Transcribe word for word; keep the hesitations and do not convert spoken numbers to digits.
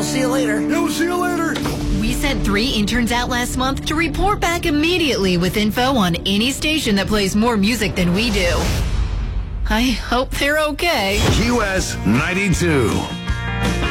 we'll see you later. Yeah, we'll see you later. We sent three interns out last month to report back immediately with info on any station that plays more music than we do. I hope they're okay. Q S ninety-two.